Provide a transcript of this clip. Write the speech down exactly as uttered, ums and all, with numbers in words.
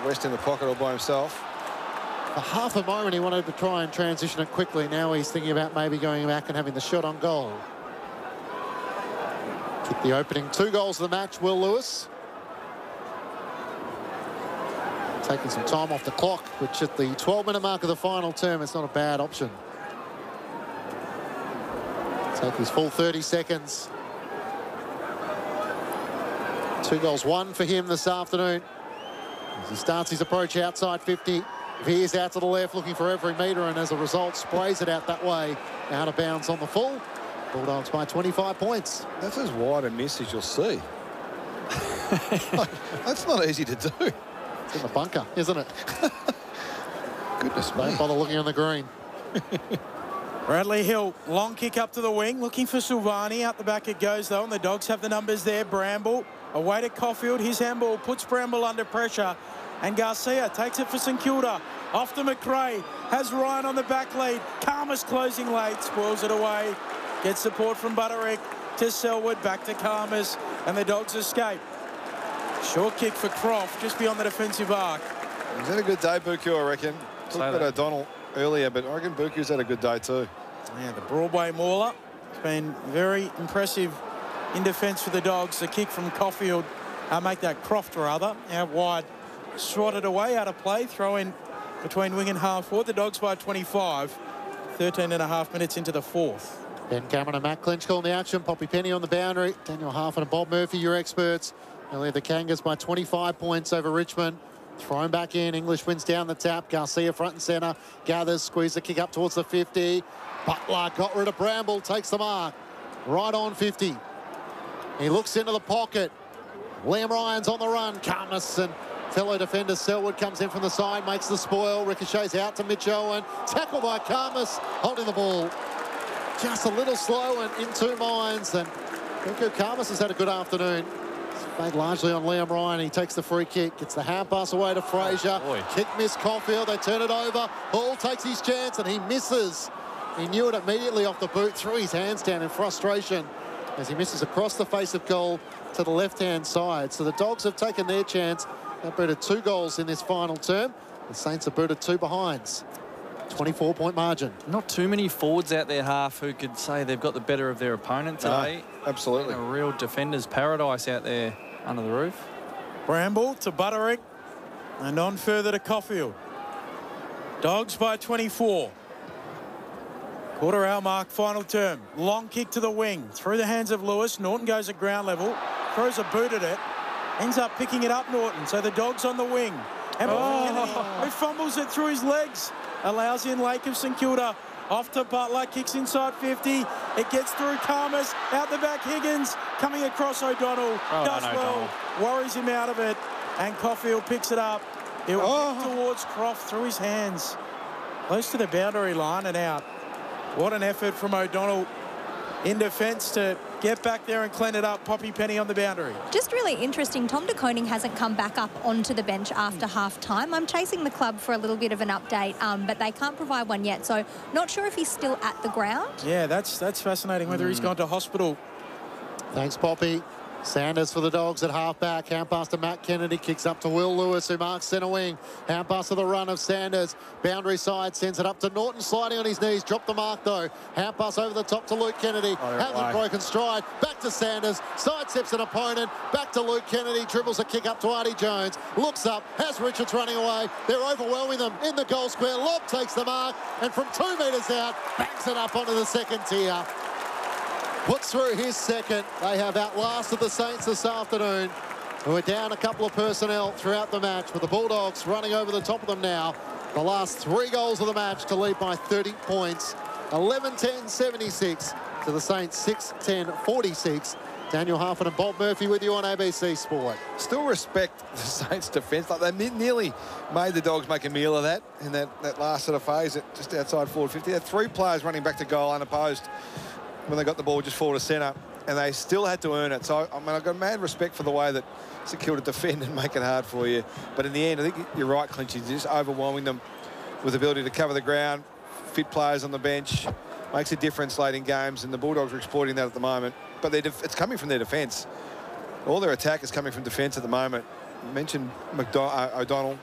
West in the pocket all by himself. For half a moment, he wanted to try and transition it quickly. Now he's thinking about maybe going back and having the shot on goal. Kicked the opening two goals of the match, Will Lewis. Taking some time off the clock, which at the twelve minute mark of the final term, it's not a bad option. Take his full thirty seconds. Two goals, one for him this afternoon. As he starts his approach outside fifty, veers out to the left, looking for every metre, and as a result, sprays it out that way. Out of bounds on the full. Bulldogs by twenty-five points. That's as wide a miss as you'll see. That's not easy to do. It's in the bunker, isn't it? Goodness me. Don't bother looking on the green. Bradley Hill, long kick up to the wing, looking for Silvani. Out the back it goes, though, and the Dogs have the numbers there. Bramble, away to Caulfield. His handball puts Bramble under pressure, and Garcia takes it for St Kilda. Off to McRae, has Ryan on the back lead. Karmas closing late, spoils it away. Gets support from Butterick to Selwood, back to Karmas, and the Dogs escape. Short kick for Croft, just beyond the defensive arc. He's had a good day, Buku, I reckon. Talked about O'Donnell earlier, but I reckon Buku's had a good day too. Yeah, the Broadway mauler. It's been very impressive in defence for the Dogs. The kick from Caulfield, uh, make that Croft rather, out wide. Swatted away, out of play, throw in between wing and half forward. The Dogs by twenty-five, thirteen and a half minutes into the fourth. Ben Cameron and Matt Clinch calling the action. Poppy Penny on the boundary. Daniel Harfin and Bob Murphy, your experts. Earlier the Kangas by twenty-five points over Richmond. Thrown back in. English wins down the tap. Garcia front and centre. Gathers, squeeze the kick up towards the fifty. Butler got rid of Bramble. Takes the mark. Right on fifty. He looks into the pocket. Liam Ryan's on the run. Karmas and fellow defender Selwood comes in from the side. Makes the spoil. Ricochets out to Mitch Owen. Tackled by Karmas. Holding the ball. Just a little slow and in two minds. And Buku Karmas has had a good afternoon. Made largely on Liam Ryan. He takes the free kick, gets the hand pass away to Fraser. Oh, kick miss Caulfield. They turn it over. Hall takes his chance and he misses. He knew it immediately off the boot, threw his hands down in frustration as he misses across the face of goal to the left-hand side. So the Dogs have taken their chance. They've booted two goals in this final term. The Saints have booted two behinds. twenty-four point margin. Not too many forwards out there, half, who could say they've got the better of their opponent today. No, absolutely. A real defender's paradise out there under the roof. Bramble to Butterick, and on further to Caulfield. Dogs by twenty-four. Quarter hour mark, final term. Long kick to the wing, through the hands of Lewis. Norton goes at ground level, throws a boot at it, ends up picking it up, Norton. So the Dogs on the wing. And Oh. Kennedy, who fumbles it through his legs, allows in Lake of St Kilda. Off to Butler, kicks inside fifty. It gets through Karmas, out the back Higgins, coming across O'Donnell. Oh, does no, well, worries him out of it, and Caulfield picks it up. He'll Oh. kick towards Croft through his hands. Close to the boundary line and out. What an effort from O'Donnell in defence to get back there and clean it up. Poppy Penny on the boundary. Just really interesting, Tom de Koning hasn't come back up onto the bench after half-time. I'm chasing the club for a little bit of an update, um, but they can't provide one yet, so not sure if he's still at the ground. Yeah, that's that's fascinating, whether mm. he's gone to hospital. Thanks, Poppy. Sanders for the Dogs at half-back. Hand pass to Matt Kennedy. Kicks up to Will Lewis, who marks centre wing. Hand pass to the run of Sanders. Boundary side sends it up to Norton, sliding on his knees. Dropped the mark, though. Hand pass over the top to Luke Kennedy. Oh, Hasn't right. broken stride. Back to Sanders. Sidesteps an opponent. Back to Luke Kennedy. Dribbles a kick up to Artie Jones. Looks up. Has Richards running away. They're overwhelming them in the goal square. Lobb takes the mark. And from two metres out, bangs it up onto the second tier. Puts through his second. They have outlasted the Saints this afternoon, who are down a couple of personnel throughout the match, with the Bulldogs running over the top of them now. The last three goals of the match to lead by thirty points. eleven ten seventy-six to the Saints six ten forty-six. Daniel Harfin and Bob Murphy with you on A B C Sport. Still respect the Saints' defence. Like, they ne nearly made the Dogs make a meal of that in that, that last sort of phase, at just outside forward fifty. They had three players running back to goal unopposed when they got the ball just forward to centre, and they still had to earn it. So, I mean, I've got mad respect for the way that St Kilda defend and make it hard for you. But in the end, I think you're right, Clinchy, just overwhelming them with the ability to cover the ground, fit players on the bench, makes a difference late in games, and the Bulldogs are exploiting that at the moment. But it's coming from their defence. All their attack is coming from defence at the moment. You mentioned McDo uh, O'Donnell.